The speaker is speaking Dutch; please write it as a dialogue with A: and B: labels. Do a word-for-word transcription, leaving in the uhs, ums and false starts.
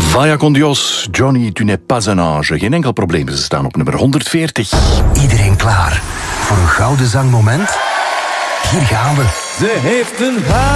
A: Vaya con Dios, Johnny, tu n'es pas un ange. Geen enkel probleem, ze staan op nummer honderdveertig.
B: Iedereen klaar voor een gouden zangmoment? Hier gaan we.
C: Ze heeft een haar.